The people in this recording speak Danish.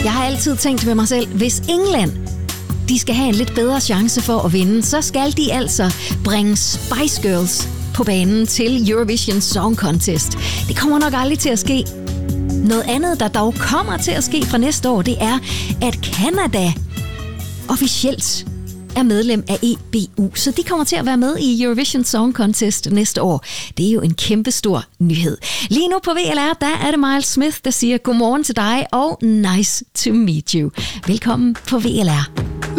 Jeg har altid tænkt med mig selv, hvis England de skal have en lidt bedre chance for at vinde, så skal de altså bringe Spice Girls på banen til Eurovision Song Contest. Det kommer nok aldrig til at ske. Noget andet, der dog kommer til at ske fra næste år, det er, at Canada officielt er medlem af EBU, så de kommer til at være med i Eurovision Song Contest næste år. Det er jo en kæmpestor nyhed. Lige nu på VLR, der er det Miles Smith, der siger godmorgen til dig, og nice to meet you. Velkommen på VLR.